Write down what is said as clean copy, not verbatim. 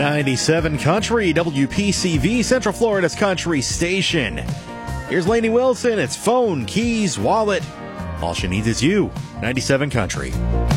97 Country, WPCV, Central Florida's country station. Here's Lainey Wilson. It's phone, keys, wallet. All she needs is you. 97 Country.